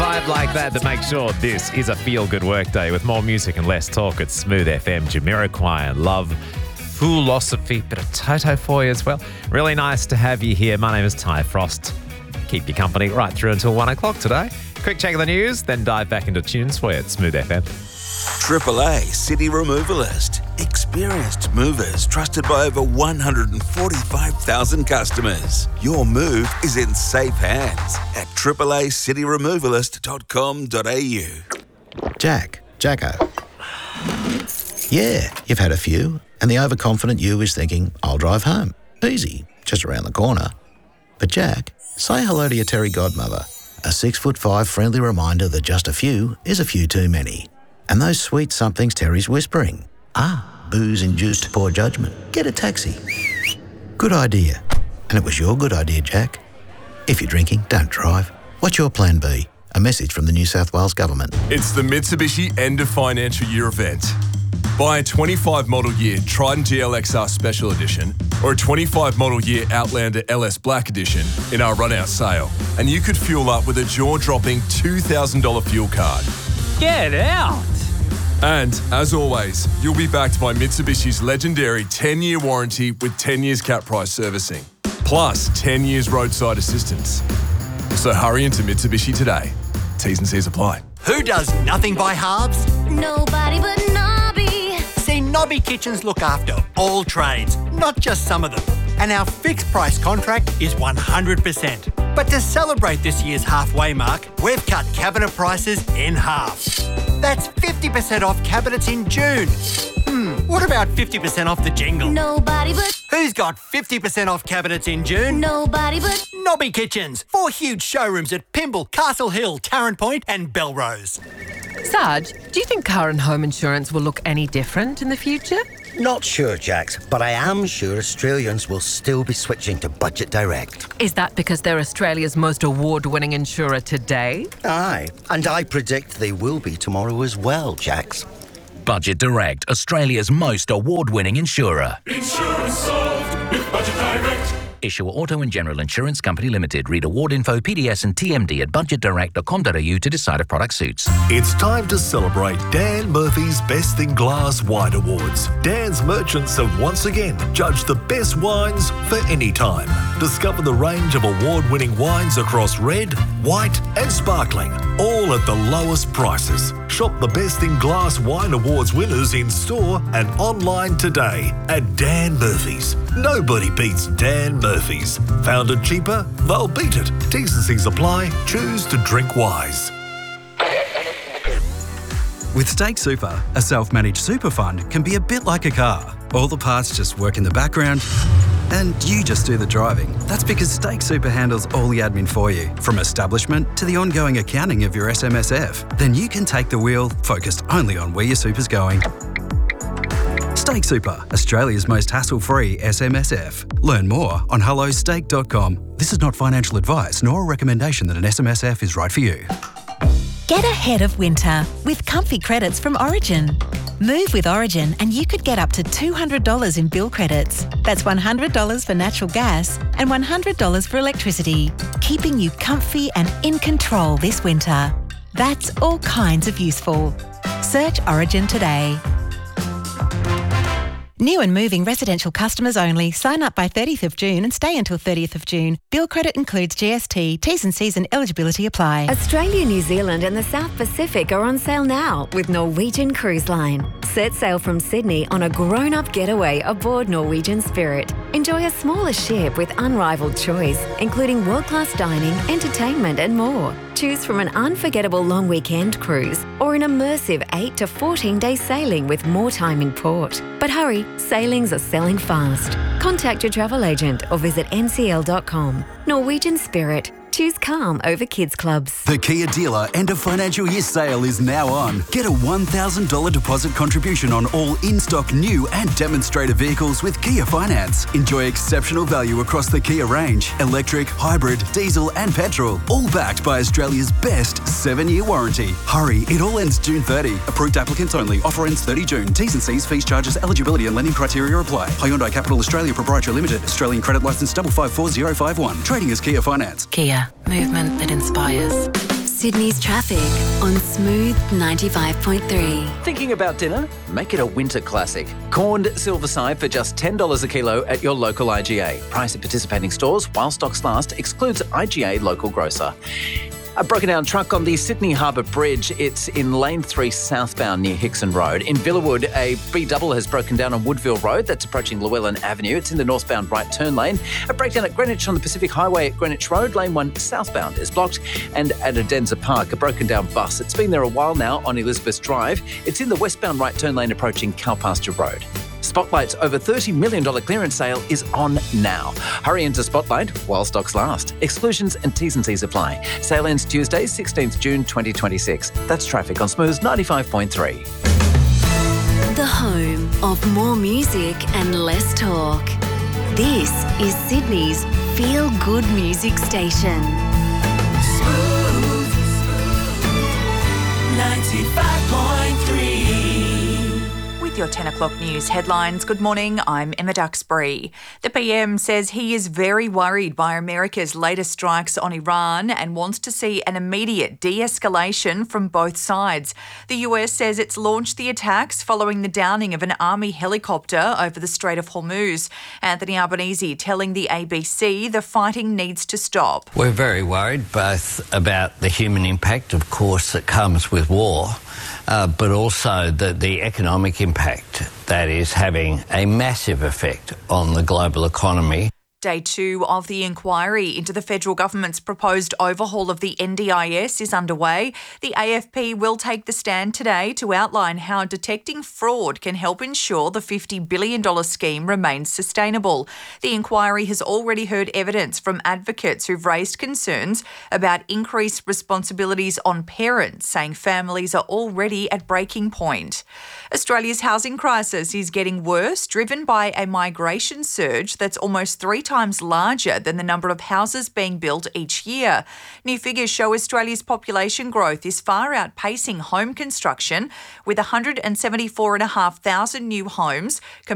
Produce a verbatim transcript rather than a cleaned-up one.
vibe like that that makes sure this is a feel-good workday with more music and less talk at Smooth F M. Jamiroquai and Love, Philosophy, bit of Toto for you as well. Really nice to have you here. My name is Ty Frost. Keep you company right through until one o'clock today. Quick check of the news, then dive back into tunes for you at Smooth F M. Triple A City Removalist. Experienced movers trusted by over one hundred forty-five thousand customers. Your move is in safe hands at triple a city removalist dot com dot a u. Jack, Jacko. Yeah, you've had a few, and the overconfident you is thinking, I'll drive home. Easy, just around the corner. But Jack, say hello to your Terry godmother. A six foot five friendly reminder that just a few is a few too many. And those sweet somethings Terry's whispering. Ah, booze-induced poor judgment. Get a taxi. Good idea. And it was your good idea, Jack. If you're drinking, don't drive. What's your plan B? A message from the New South Wales Government. It's the Mitsubishi End of Financial Year event. Buy a twenty-five model year Triton G L X R Special Edition or a twenty-five model year Outlander L S Black Edition in our run-out sale, and you could fuel up with a jaw-dropping two thousand dollars fuel card. Get out! And, as always, you'll be backed by Mitsubishi's legendary ten-year warranty with ten years cap price servicing, plus ten years roadside assistance. So hurry into Mitsubishi today. T's and C's apply. Who does nothing by halves? Nobody but Nobby. See, Nobby Kitchens look after all trades, not just some of them. And our fixed price contract is one hundred percent. But to celebrate this year's halfway mark, we've cut cabinet prices in half. That's fifty percent off cabinets in June. Hmm, what about fifty percent off the jingle? Nobody but... Who's got fifty percent off cabinets in June? Nobody but... Nobby Kitchens. Four huge showrooms at Pymble, Castle Hill, Tarrant Point and Belrose. Sarge, do you think car and home insurance will look any different in the future? Not sure, Jax, but I am sure Australians will still be switching to Budget Direct. Is that because they're Australia's most award-winning insurer today? Aye, and I predict they will be tomorrow as well, Jax. Budget Direct, Australia's most award-winning insurer. Insurance solved with Budget Direct. Issuer Auto and General Insurance Company Limited. Read award info, P D S and T M D at budget direct dot com dot a u to decide if product suits. It's time to celebrate Dan Murphy's Best in Glass Wine Awards. Dan's merchants have once again judged the best wines for any time. Discover the range of award-winning wines across red, white and sparkling, all at the lowest prices. Shop the Best in Glass Wine Awards winners in store and online today at Dan Murphy's. Nobody beats Dan Murphy's. Found it cheaper? They'll beat it. T's and C's apply. Choose to drink wise. With Stake Super, a self-managed super fund can be a bit like a car. All the parts just work in the background and you just do the driving. That's because Stake Super handles all the admin for you, from establishment to the ongoing accounting of your S M S F. Then you can take the wheel, focused only on where your super's going. Stake Super, Australia's most hassle-free S M S F. Learn more on hello stake dot com. This is not financial advice nor a recommendation that an S M S F is right for you. Get ahead of winter with comfy credits from Origin. Move with Origin and you could get up to two hundred dollars in bill credits. That's one hundred dollars for natural gas and one hundred dollars for electricity, keeping you comfy and in control this winter. That's all kinds of useful. Search Origin today. New and moving residential customers only. Sign up by thirtieth of June and stay until thirtieth of June. Bill credit includes G S T. T's and C's and eligibility apply. Australia, New Zealand and the South Pacific are on sale now with Norwegian Cruise Line. Set sail from Sydney on a grown-up getaway aboard Norwegian Spirit. Enjoy a smaller ship with unrivaled choice, including world-class dining, entertainment and more. Choose from an unforgettable long weekend cruise or an immersive eight to fourteen day sailing with more time in port. But hurry, sailings are selling fast. Contact your travel agent or visit n c l dot com. Norwegian Spirit. Choose calm over kids clubs. The Kia dealer end of financial year sale is now on. Get a one thousand dollars deposit contribution on all in-stock new and demonstrator vehicles with Kia Finance. Enjoy exceptional value across the Kia range. Electric, hybrid, diesel and petrol. All backed by Australia's best seven-year warranty. Hurry, it all ends June thirtieth. Approved applicants only. Offer ends thirtieth of June. T's and C's, fees, charges, eligibility and lending criteria apply. Hyundai Capital Australia Proprietary Limited. Australian credit licence five five four zero five one. Trading as Kia Finance. Kia. Movement that inspires. Sydney's traffic on Smooth ninety-five point three. Thinking about dinner? Make it a winter classic. Corned silver side for just ten dollars a kilo at your local I G A. Price at participating stores while stocks last. Excludes I G A local grocer. A broken down truck on the Sydney Harbour Bridge. It's in lane three southbound near Hickson Road. In Villawood, a B double has broken down on Woodville Road. That's approaching Llewellyn Avenue. It's in the northbound right turn lane. A breakdown at Greenwich on the Pacific Highway at Greenwich Road. Lane one southbound is blocked. And at Adenza Park, a broken down bus. It's been there a while now on Elizabeth Drive. It's in the westbound right turn lane approaching Calpasture Road. Spotlight's over thirty million dollars clearance sale is on now. Hurry into Spotlight while stocks last. Exclusions and T's and C's apply. Sale ends Tuesday, sixteenth of June twenty twenty-six. That's traffic on Smooth ninety-five point three. The home of more music and less talk. This is Sydney's Feel Good Music Station. Smooth ninety-five point three. With your ten o'clock news headlines, good morning, I'm Emma Duxbury. The P M says he is very worried by America's latest strikes on Iran and wants to see an immediate de-escalation from both sides. The U S says it's launched the attacks following the downing of an army helicopter over the Strait of Hormuz. Anthony Albanese telling the A B C the fighting needs to stop. We're very worried both about the human impact, of course, that comes with war, Uh, but also the, the economic impact that is having a massive effect on the global economy. Day two of the inquiry into the federal government's proposed overhaul of the N D I S is underway. The A F P will take the stand today to outline how detecting fraud can help ensure the fifty billion dollars scheme remains sustainable. The inquiry has already heard evidence from advocates who've raised concerns about increased responsibilities on parents, saying families are already at breaking point. Australia's housing crisis is getting worse, driven by a migration surge that's almost three times times larger than the number of houses being built each year. New figures show Australia's population growth is far outpacing home construction, with one hundred seventy-four thousand five hundred new homes